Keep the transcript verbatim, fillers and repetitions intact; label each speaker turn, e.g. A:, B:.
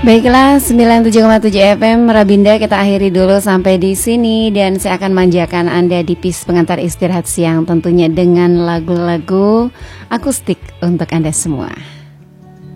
A: Baiklah, sembilan puluh tujuh koma tujuh F M Rabinda kita akhiri dulu sampai di sini dan saya akan manjakan Anda di P I S pengantar istirahat siang tentunya dengan lagu-lagu akustik untuk Anda semua.